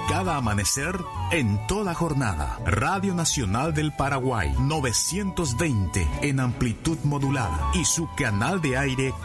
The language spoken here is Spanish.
cada amanecer, en toda jornada. Radio Nacional del Paraguay, 920 en amplitud modulada y su canal de aire